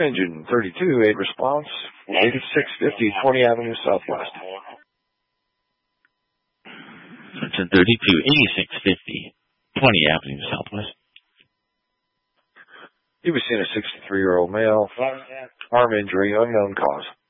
Engine 32, 8 response, 8650 20 Avenue Southwest. Engine 32, 8650 20 Avenue Southwest. He was seen a 63-year-old male, arm injury, unknown cause.